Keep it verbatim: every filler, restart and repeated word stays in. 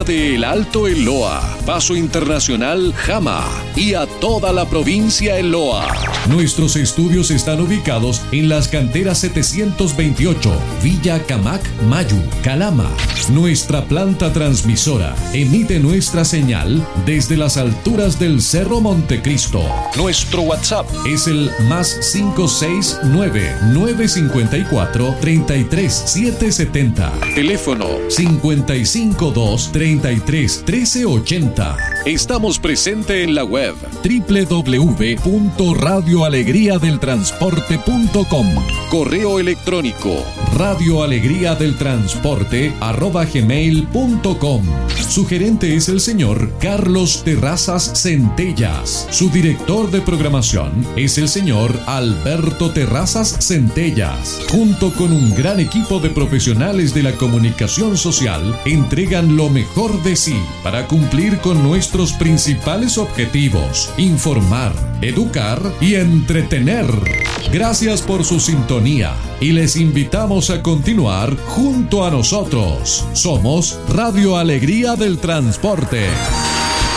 de El Alto Eloa, Paso Internacional Jama y a toda la provincia Eloa. Nuestros estudios están ubicados en las canteras setecientos veintiocho, Villa Camac, Mayu, Calama. Nuestra planta transmisora emite nuestra señal desde las alturas del Cerro Montecristo. Nuestro WhatsApp es el más cinco seis nueve, nueve cinco cuatro, tres tres siete siete cero. Teléfono cincuenta y cinco dos, treinta y tres, trece ochenta. Estamos presentes en la web doble u doble u doble u punto radio alegría del transporte punto com. Correo electrónico radioalegriadeltransporte arroba gmail punto com. Su gerente es el señor Carlos Terrazas Centellas. Su director de programación es el señor Alberto Terrazas Centellas. Junto con un gran equipo de profesionales de la comunicación social, entregan lo mejor de sí para cumplir con nuestros principales objetivos: informar, educar y entretener. Gracias por su sintonía y les invitamos a continuar junto a nosotros. Somos Radio Alegría del Transporte.